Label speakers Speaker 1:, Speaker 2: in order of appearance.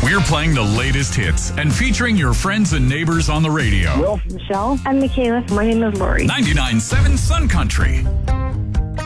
Speaker 1: We're playing the latest hits and featuring your friends and neighbors on the radio.
Speaker 2: Will, Michelle.
Speaker 3: I'm Michaela. My name is Lori.
Speaker 1: 99.7 Sun Country.